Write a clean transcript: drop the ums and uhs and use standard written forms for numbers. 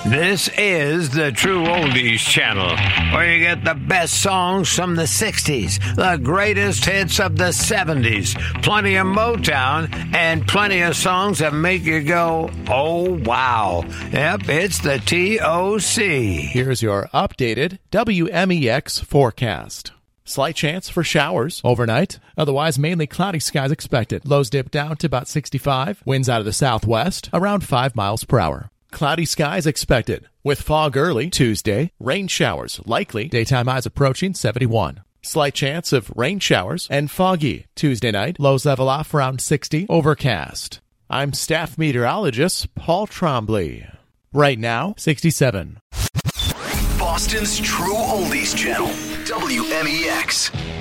This is the True Oldies channel, where you get the best songs from the 60s, the greatest hits of the 70s, plenty of Motown, and plenty of songs that make you go, oh, wow. Yep, it's the TOC. Here's your updated WMEX forecast. Slight chance for showers overnight. Otherwise, mainly cloudy skies expected. Lows dip down to about 65. Winds out of the southwest, around 5 miles per hour. Cloudy skies expected, with fog early Tuesday. Rain showers likely. Daytime highs approaching 71. Slight chance of rain showers and foggy Tuesday night. Lows level off around 60. Overcast. I'm staff meteorologist Paul Trombley. Right now, 67. Boston's True Oldies channel, WMEX.